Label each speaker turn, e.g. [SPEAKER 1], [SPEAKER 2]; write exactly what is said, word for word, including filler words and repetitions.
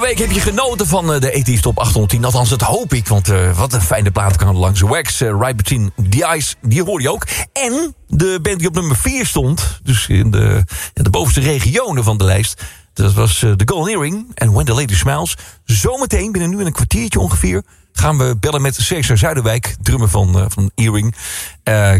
[SPEAKER 1] week heb je genoten van uh, de Etief Top achthonderdtien. Althans, dat hoop ik, want uh, wat een fijne plaat kan langs de Wax. Uh, right Between the Eyes, die hoor je ook. En de band die op nummer vier stond, dus in de, in de bovenste regionen van de lijst, dat was uh, The Golden Earring en When the Lady Smiles. Zometeen, binnen nu in een kwartiertje ongeveer, gaan we bellen met Cesar Zuiderwijk, drummer van, uh, van Earring. Uh,